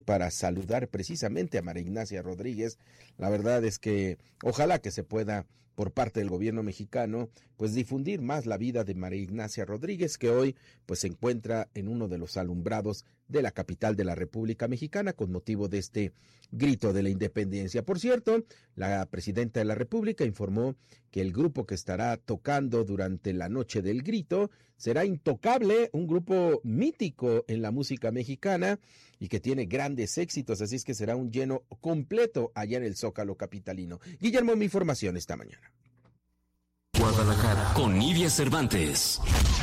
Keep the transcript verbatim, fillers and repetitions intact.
para saludar precisamente a María Ignacia Rodríguez. La verdad es que ojalá que se pueda, por parte del gobierno mexicano, pues difundir más la vida de María Ignacia Rodríguez, que hoy pues se encuentra en uno de los alumbrados de la capital de la República Mexicana con motivo de este grito de la independencia. Por cierto, la presidenta de la República informó que el grupo que estará tocando durante la noche del grito será Intocable, un grupo mítico en la música mexicana y que tiene grandes éxitos, así es que será un lleno completo allá en el Zócalo capitalino. Guillermo, mi información esta mañana. Guadalajara, con Nidia Cervantes.